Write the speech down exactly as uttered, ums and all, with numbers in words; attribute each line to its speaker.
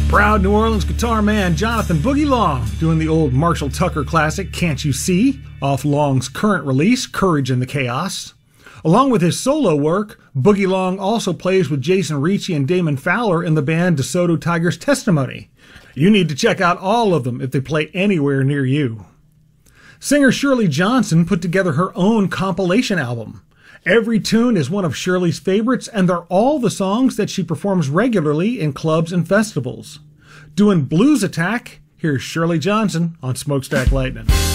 Speaker 1: Proud New Orleans guitar man Jonathan Boogie Long doing the old Marshall Tucker classic Can't You See off Long's current release Courage in the Chaos. Along with his solo work, Boogie Long also plays with Jason Ricci and Damon Fowler in the band DeSoto Tigers Testimony. You need to check out all of them if they play anywhere near you. Singer Shirley Johnson put together her own compilation album. Every tune is one of Shirley's favorites, and they're all the songs that she performs regularly in clubs and festivals. Doing Blues Attack, here's Shirley Johnson on Smokestack Lightning.